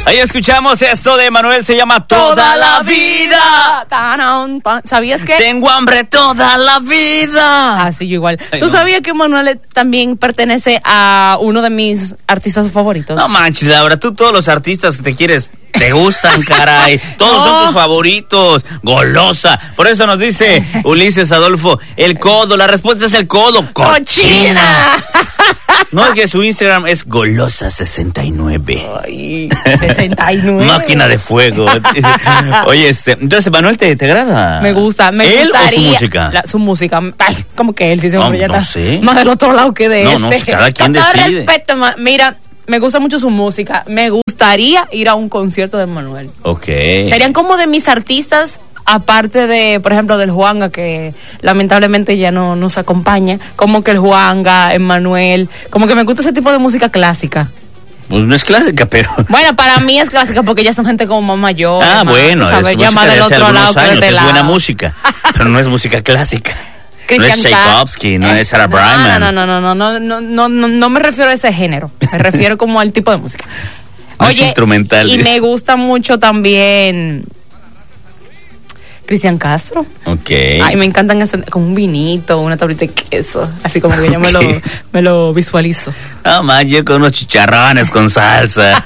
Ahí escuchamos esto de Manuel, se llama Toda la Vida. ¿Sabías que? Tengo hambre toda la vida. Ah, sí, yo igual. Ay, ¿Tú no. sabías que Manuel también pertenece a uno de mis artistas favoritos? No manches, Laura, tú todos los artistas que te quieres te gustan, caray. Todos son tus favoritos. Golosa. Por eso nos dice Ulises Adolfo, el codo. La respuesta es el codo. ¡Cochina! No, es que su Instagram es Golosa69. Ay, 69. Máquina de fuego. Oye, entonces, Manuel, ¿te agrada? Me gusta, me ¿Él gustaría. o su música? Su música. Ay, como que él, sí, ese hombre ya no está sé. más del otro lado que de No, este. cada quien Con todo decide. respeto, mira, me gusta mucho su música. Me gustaría ir a un concierto de Manuel. Ok. Serían como de mis artistas, aparte de, por ejemplo, del Juanga, que lamentablemente ya no nos acompaña, como que el Juanga, Emmanuel, como que me gusta ese tipo de música clásica. Pues no es clásica, pero... Bueno, para mí es clásica porque ya son gente como más mayor. Bueno, ¿sabes? es Ya más música de del hace otro lado algunos que años, del es lado. buena música, pero no es música clásica. No es Christian Tchaikovsky, no es Sarah Brightman. No me refiero a ese género, me refiero como al tipo de música. No es instrumental. Y me gusta mucho también Cristian Castro. Ok. Ay, me encantan con un vinito, una tablita de queso, así como que yo me lo visualizo. No más, yo con unos chicharrones con salsa.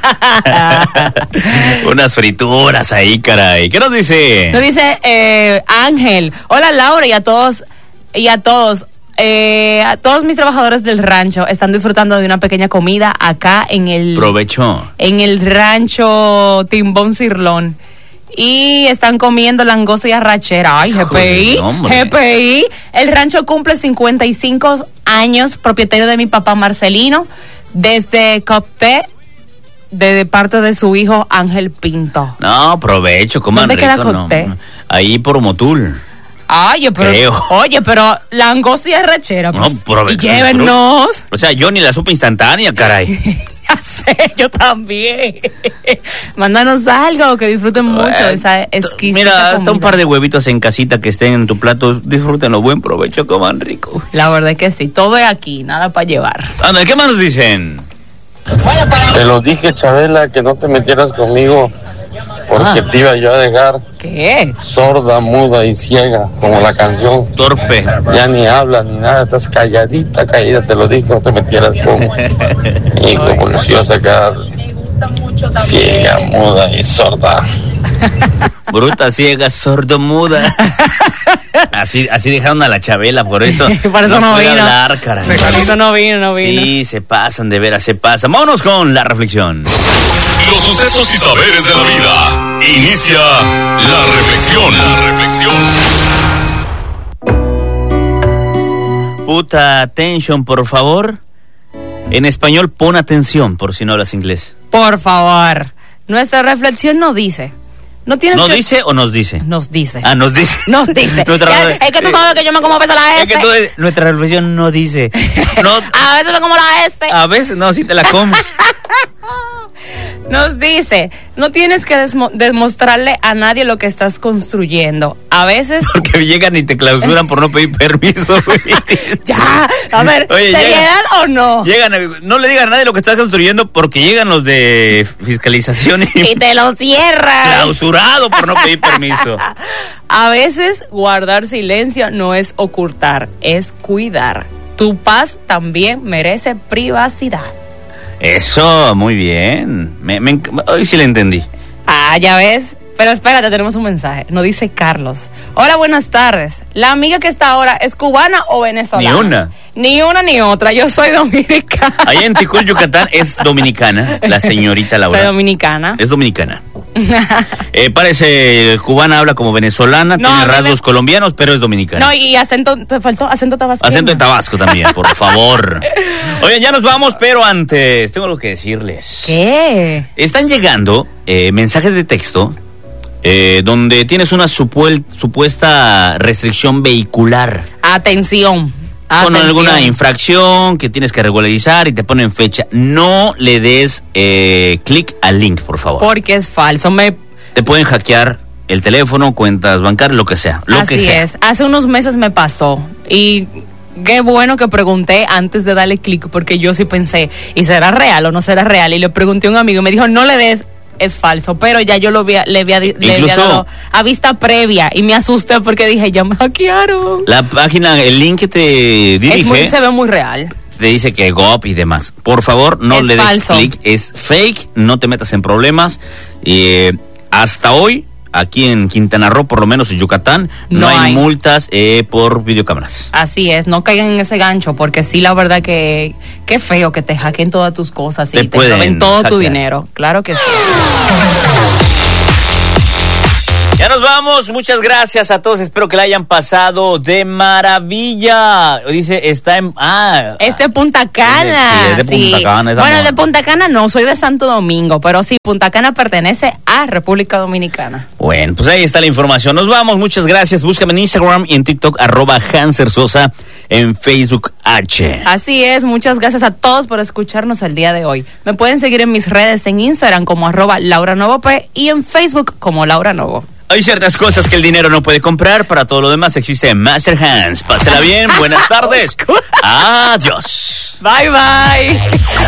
Unas frituras ahí, caray. ¿Qué nos dice? Nos dice Ángel, hola Laura y a todos mis trabajadores del rancho están disfrutando de una pequeña comida acá en el Provecho. en el rancho Timbón Cirlón. Y están comiendo langosta y arrachera. Ay, GPI, GPI. El rancho cumple 55 años, propietario de mi papá Marcelino, desde Copté, de parte de su hijo Ángel Pinto. No, provecho, coman ¿Dónde rico. queda Copté? No. Ahí por Motul. Ay, Creo. pero langosta y arrachera. Pues, No, provecho. y llévennos. O sea, yo ni la supe instantánea, caray. Ya sé, yo también. Mándanos algo, que disfruten mucho de esa exquisita Mira, hasta comida. un par de huevitos en casita que estén en tu plato, disfrútenlo, buen provecho, coman rico. La verdad es que sí, todo es aquí, nada para llevar. Anda, ¿qué más nos dicen? Te lo dije, Chabela, que no te metieras conmigo porque te iba yo a dejar ¿Qué? sorda, muda y ciega, como la canción. Torpe. Ya ni hablas ni nada, estás calladita, te lo dije, no te metieras conmigo. Y como les iba a sacar ciega, muda y sorda. Bruta, ciega, sordo-muda. Así dejaron a la Chabela, por eso. Por eso no puede vino. hablar, caray. No vino. Sí, se pasan, de veras, se pasan. Vámonos con la reflexión. Los sucesos y saberes de la vida. Inicia la reflexión. Puta attention, por favor. En español, pon atención, por si no hablas inglés. Por favor. Nuestra reflexión nos dice. No tienes ¿Nos que... dice o nos dice? Nos dice. Ah, nos dice. Nos dice. Nuestra- Es que tú sabes que yo me como pesa la S. Es que nuestra reflexión no dice. No, A veces me como la S. a veces no, si te la comes. Nos dice, no tienes que demostrarle a nadie lo que estás construyendo. A veces... Porque llegan y te clausuran por no pedir permiso, güey. Ya, a ver, Oye, ¿seriedad o no? Llegan, no le digan a nadie lo que estás construyendo porque llegan los de fiscalización Y te lo cierran. clausurado por no pedir permiso. A veces guardar silencio no es ocultar, es cuidar. Tu paz también merece privacidad. Eso, muy bien. Hoy sí le entendí. Ah, ya ves. Pero espérate, tenemos un mensaje. Nos dice Carlos. Hola, buenas tardes. ¿La amiga que está ahora es cubana o venezolana? Ni una. Ni una ni otra. Yo soy dominicana. Allá en Ticul, Yucatán, es dominicana, la señorita Laura. Soy dominicana. Es dominicana. Parece cubana, habla como venezolana, No, tiene a mí rasgos colombianos, pero es dominicana. No, y acento, te faltó acento tabasqueño. Acento de Tabasco también, por favor. Oigan, ya nos vamos, pero antes tengo algo que decirles. ¿Qué? Están llegando mensajes de texto donde tienes una supuesta restricción vehicular. Atención. Con alguna infracción que tienes que regularizar y te ponen fecha. No le des clic al link, por favor. Porque es falso. Te pueden hackear el teléfono, cuentas bancarias, lo que sea. Así es. Hace unos meses me pasó. Y qué bueno que pregunté antes de darle clic, porque yo sí pensé, ¿y será real o no será real? Y le pregunté a un amigo y me dijo, no le des, es falso, pero ya yo le había dado a vista previa y me asusté porque dije, ya me hackearon. La página, el link que te dirige se ve muy real. Te dice que GOP y demás. Por favor, no le des clic, es fake, no te metas en problemas. Hasta hoy, aquí en Quintana Roo, por lo menos en Yucatán, no hay multas por videocámaras. Así es, no caigan en ese gancho, porque sí, la verdad que qué feo que te hackeen todas tus cosas y te roben todo tu dinero. Claro que sí. Ya nos vamos, muchas gracias a todos, espero que la hayan pasado de maravilla. Dice, está en... Punta Cana. Es de Punta Cana. Bueno, de Punta Cana no, soy de Santo Domingo, pero sí, Punta Cana pertenece a República Dominicana. Bueno, pues ahí está la información. Nos vamos, muchas gracias. Búscame en Instagram y en TikTok, @HanserSosa, en Facebook H. Así es, muchas gracias a todos por escucharnos el día de hoy. Me pueden seguir en mis redes en Instagram como @LauraNovoP y en Facebook como Laura Novo. Hay ciertas cosas que el dinero no puede comprar, para todo lo demás existe Master Hands. Pásela bien, buenas tardes. Adiós. Bye, bye.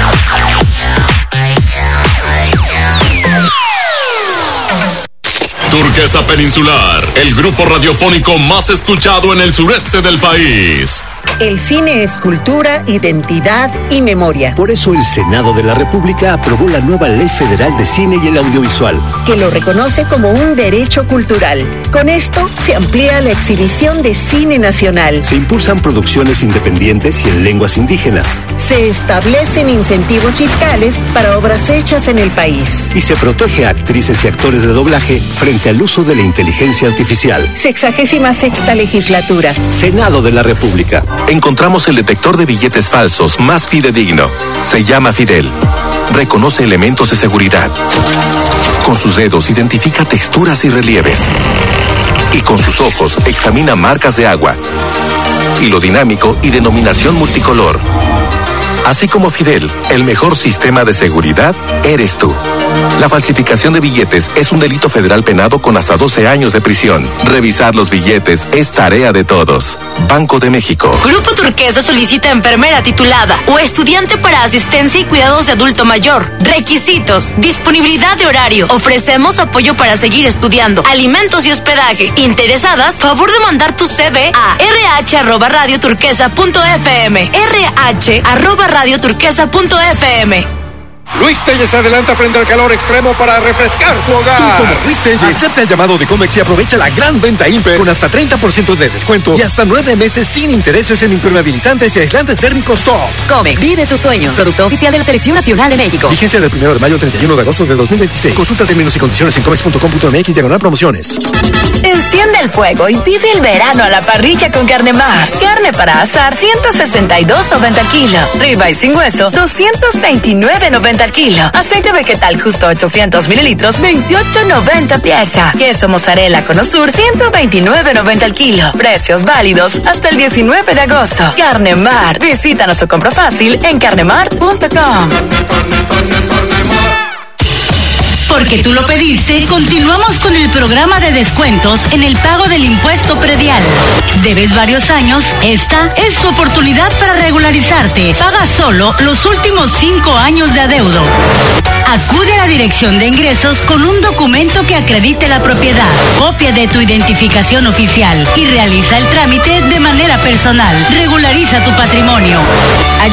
Turquesa Peninsular, el grupo radiofónico más escuchado en el sureste del país. El cine es cultura, identidad y memoria. Por eso el Senado de la República aprobó la nueva Ley Federal de Cine y el Audiovisual, que lo reconoce como un derecho cultural. Con esto se amplía la exhibición de cine nacional. Se impulsan producciones independientes y en lenguas indígenas. Se establecen incentivos fiscales para obras hechas en el país. Y se protege a actrices y actores de doblaje frente al uso de la inteligencia artificial. 66ª legislatura. Senado de la República. Encontramos el detector de billetes falsos más fidedigno. Se llama Fidel. Reconoce elementos de seguridad. Con sus dedos identifica texturas y relieves. Y con sus ojos examina marcas de agua. Hilo dinámico y denominación multicolor. Así como Fidel, el mejor sistema de seguridad eres tú. La falsificación de billetes es un delito federal penado con hasta 12 años de prisión. Revisar los billetes es tarea de todos. Banco de México. Grupo Turquesa solicita enfermera titulada o estudiante para asistencia y cuidados de adulto mayor. Requisitos: disponibilidad de horario. Ofrecemos apoyo para seguir estudiando, alimentos y hospedaje. Interesadas, favor de mandar tu CV a rh@radioturquesa.fm. rh@radioturquesa.fm. Luis Telles adelanta frente al calor extremo para refrescar tu hogar. Tú, como Luis Telles, acepta el llamado de Comex y aprovecha la gran venta Imper con hasta 30% de descuento y hasta 9 meses sin intereses en impermeabilizantes y aislantes térmicos top. Comex, vive tus sueños. Producto oficial de la Selección Nacional de México. Vigencia del 1 de mayo al 31 de agosto de 2026. Consulta términos y condiciones en comex.com.mx/promociones. Enciende el fuego y vive el verano a la parrilla con Carnemar. Carne para asar, 162.90 al kilo. Ribeye sin hueso, 229.90 al kilo. Aceite vegetal justo 800 mililitros, 28.90 pieza. Queso mozzarella con Osur, 129.90 al kilo. Precios válidos hasta el 19 de agosto. Carnemar. Visítanos o compra fácil en carnemar.com. Porque tú lo pediste, continuamos con el programa de descuentos en el pago del impuesto predial. ¿Debes varios años? Esta es tu oportunidad para regularizarte. Paga solo los últimos 5 años de adeudo. Acude a la Dirección de Ingresos con un documento que acredite la propiedad, copia de tu identificación oficial y realiza el trámite de manera personal. Regulariza tu patrimonio.